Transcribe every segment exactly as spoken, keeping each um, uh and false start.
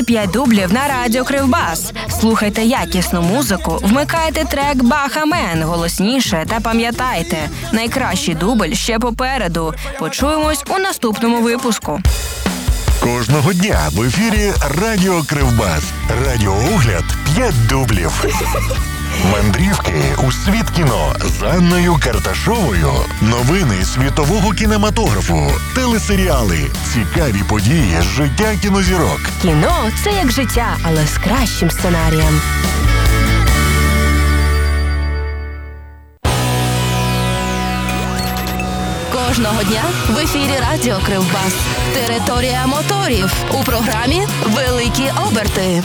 п'ять дублів на радіо Кривбас. Слухайте якісну музику, вмикайте трек «Бахамен» голосніше та пам'ятайте, найкращий дубль ще попереду. Почуємось у наступному випуску. Кожного дня в ефірі Радіо Кривбас. Радіоогляд «п'ять дублів». Мандрівки у світ кіно з Анною Карташовою. Новини світового кінематографу. Телесеріали. Цікаві події з життя кінозірок. Кіно – це як життя, але з кращим сценарієм. Кожного дня в ефірі Радіо Кривбас. Територія моторів. У програмі «Великі оберти».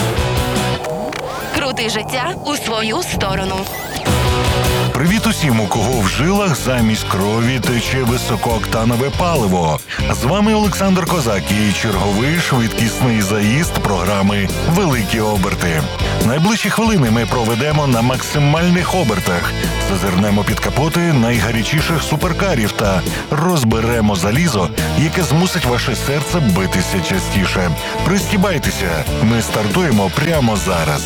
Крути життя у свою сторону. Привіт усім, у кого в жилах замість крові тече високооктанове паливо. З вами Олександр Козак і черговий швидкісний заїзд програми «Великі оберти». Найближчі хвилини ми проведемо на максимальних обертах, зазирнемо під капоти найгарячіших суперкарів та розберемо залізо, яке змусить ваше серце битися частіше. Пристібайтеся, ми стартуємо прямо зараз.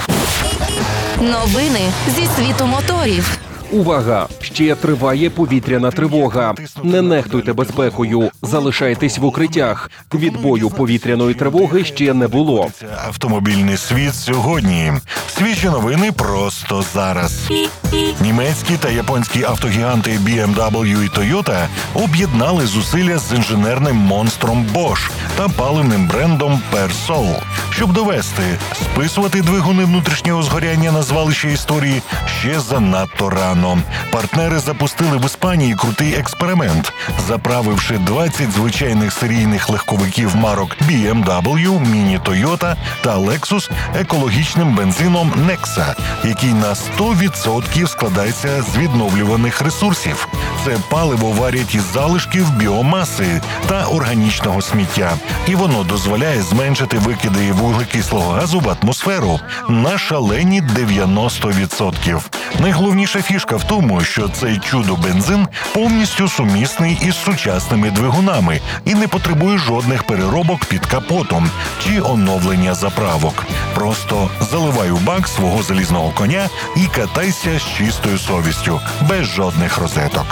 Новини зі світу моторів. Увага! Ще триває повітряна тривога. Не нехтуйте безпекою. Залишайтесь в укриттях. Відбою повітряної тривоги ще не було. Автомобільний світ сьогодні. Свіжі новини просто зараз. Німецькі та японські автогіганти бі ем дабл ю і Toyota об'єднали зусилля з інженерним монстром Bosch та паливним брендом Persol, щоб довести, списувати двигуни внутрішнього згоряння на звалище історії ще занадто рано. Партнери запустили в Іспанії крутий експеримент, заправивши двадцять звичайних серійних легковиків марок бі ем дабл ю, Mini Toyota та Lexus екологічним бензином Nexa, який на сто відсотків складається з відновлюваних ресурсів. Це паливо варять із залишків біомаси та органічного сміття, і воно дозволяє зменшити викиди вуглекислого газу в атмосферу на шалені дев'яносто відсотків. Найголовніша фішка в тому, що цей чудо-бензин повністю сумісний із сучасними двигунами і не потребує жодних переробок під капотом чи оновлення заправок. Просто заливай у бак свого залізного коня і катайся з чистою совістю, без жодних розеток.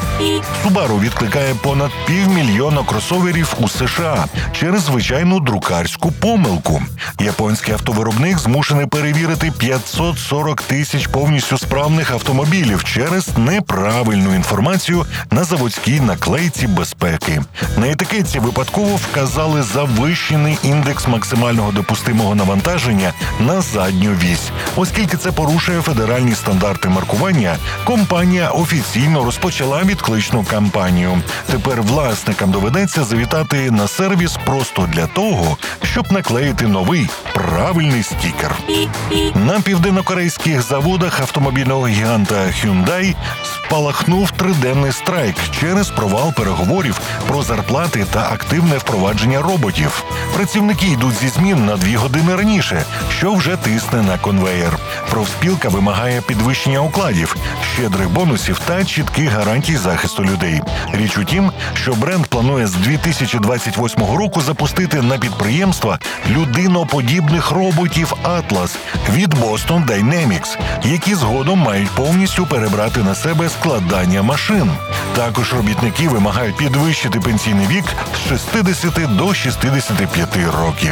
Subaru відкликає понад півмільйона кросоверів у США через звичайну друкарську помилку. Японський автовиробник змушений перевірити п'ятсот сорок тисяч повністю справних автомобілів через неправильну інформацію на заводській наклейці безпеки. На етикетці випадково вказали завищений індекс максимального допустимого навантаження на задню вісь. Оскільки це порушує федеральні стандарти маркування, компанія офіційно розпочала відкличну кампанію. Тепер власникам доведеться завітати на сервіс просто для того, щоб наклеїти новий правильний стікер. На південнокорейських заводах автомобільного гіганта Hyundai спалахнув триденний страйк через провал переговорів про зарплати та активне впровадження роботів. Працівники йдуть зі змін на дві години раніше, що вже тисне на конвеєр. Профспілка вимагає підвищення окладів, щедрих бонусів та чітких гарантій захисту людей. Річ у тім, що бренд планує з дві тисячі двадцять восьмого року запустити на підприємства людиноподібних роботів Atlas від Boston Dynamics, які згодом мають повністю перебрати на себе складання машин. Також робітники вимагають підвищити пенсійний вік з шістдесяти до шістдесяти п'яти років.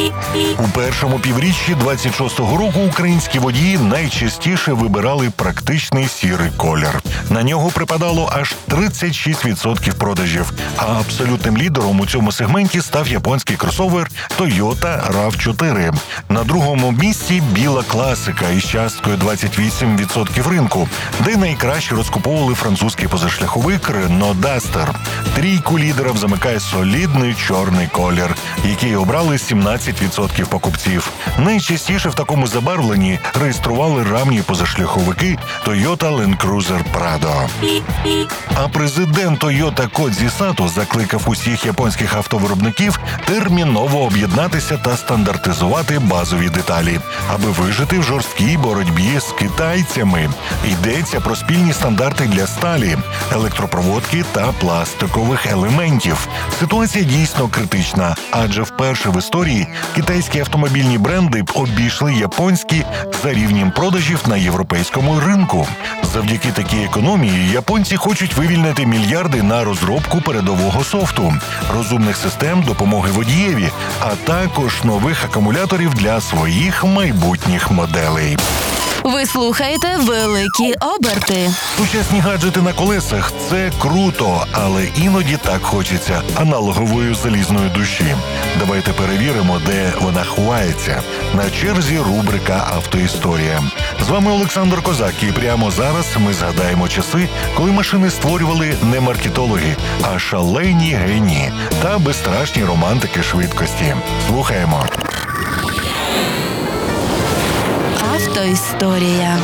У першому півріччі двадцять шостого року українські водії найчастіше вибирали практичний сірий колір. На нього припадало аж тридцять шість відсотків продажів, а абсолютним лідером у цьому сегменті став японський кросовер Toyota рав чотири. На другому місці біла класика із часткою двадцять вісім відсотків ринку, де найкраще розкуповували французький позашляховик Renault Duster. Трійку лідерів замикає солідний чорний колір, який обрали сімнадцять відсотків покупців. Найчастіше в такому забарвленні реєстрували рамні позашляховики Toyota Land Cruiser Prado. А президент Toyota Кодзі Сато закликав усіх японських автовиробників терміново об'єднатися та стандартизувати базові деталі, аби вижити в жорсткій боротьбі з китайцями. інноваціями. Йдеться про спільні стандарти для сталі, електропроводки та пластикових елементів. Ситуація дійсно критична, адже вперше в історії китайські автомобільні бренди обійшли японські за рівнем продажів на європейському ринку. Завдяки такій економії японці хочуть вивільнити мільярди на розробку передового софту, розумних систем допомоги водієві, а також нових акумуляторів для своїх майбутніх моделей. Ви слухаєте «Великі оберти». Сучасні гаджети на колесах – це круто, але іноді так хочеться аналогової залізної душі. Давайте перевіримо, де вона ховається. На черзі рубрика «Автоісторія». З вами Олександр Козак, і прямо зараз ми згадаємо часи, коли машини створювали не маркетологи, а шалені генії та безстрашні романтики швидкості. Слухаємо. Автоісторія.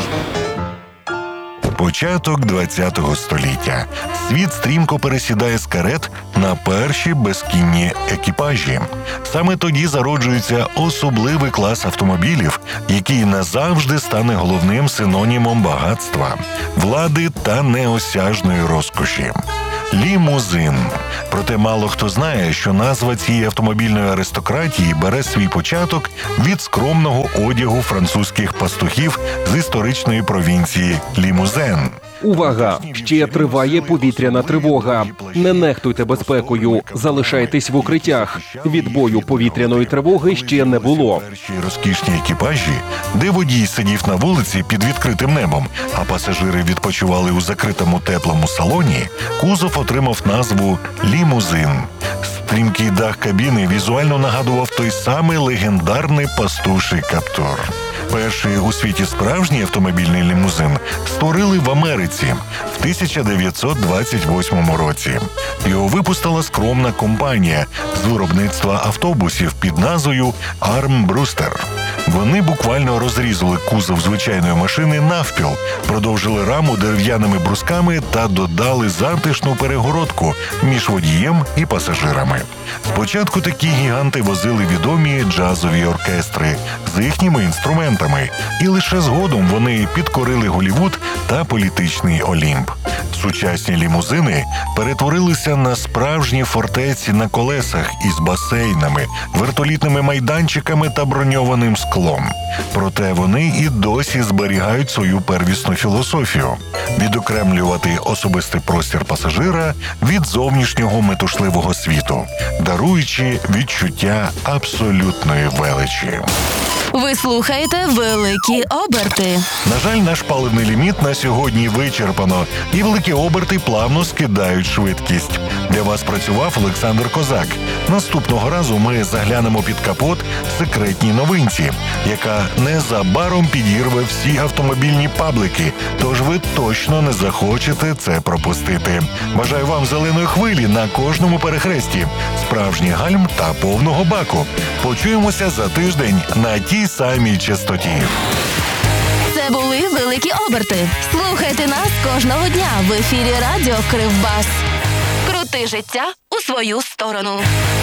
Початок ХХ століття. Світ стрімко пересідає з карет на перші безкінні екіпажі. Саме тоді зароджується особливий клас автомобілів, який назавжди стане головним синонімом багатства, влади та неосяжної розкоші. Лімузин. Проте мало хто знає, що назва цієї автомобільної аристократії бере свій початок від скромного одягу французьких пастухів з історичної провінції Лімузен. Увага! Ще триває повітряна тривога. Не нехтуйте безпекою, залишайтесь в укриттях. Відбою повітряної тривоги ще не було. Перші розкішні екіпажі, де водій сидів на вулиці під відкритим небом, а пасажири відпочивали у закритому теплому салоні, кузов отримав назву «Лімузин». Стрімкий дах кабіни візуально нагадував той самий легендарний пастуший каптур. Перший у світі справжній автомобільний лімузин створили в Америці в тисяча дев'ятсот двадцять восьмому році. Його випустила скромна компанія з виробництва автобусів під назвою «Арм Брюстер». Вони буквально розрізали кузов звичайної машини навпіл, продовжили раму дерев'яними брусками та додали затишну перегородку між водієм і пасажирами. Спочатку такі гіганти возили відомі джазові оркестри з їхніми інструментами, і лише згодом вони підкорили Голлівуд та політичний Олімп. Сучасні лімузини перетворилися на справжні фортеці на колесах із басейнами, вертолітними майданчиками та броньованим склом. Проте вони і досі зберігають свою первісну філософію – відокремлювати особистий простір пасажира від зовнішнього метушливого світу, даруючи відчуття абсолютної величі. Ви слухаєте «Великі оберти». На жаль, наш паливний ліміт на сьогодні вичерпано, і великі оберти плавно скидають швидкість. Для вас працював Олександр Козак. Наступного разу ми заглянемо під капот секретній новинці, яка незабаром підірве всі автомобільні паблики, тож ви точно не захочете це пропустити. Бажаю вам зеленої хвилі на кожному перехресті, справжній гальм та повного баку. Почуємося за тиждень на тій самій частоті. Це були «Великі оберти». Слухайте нас кожного дня в ефірі радіо Кривбас. Крути життя у свою сторону.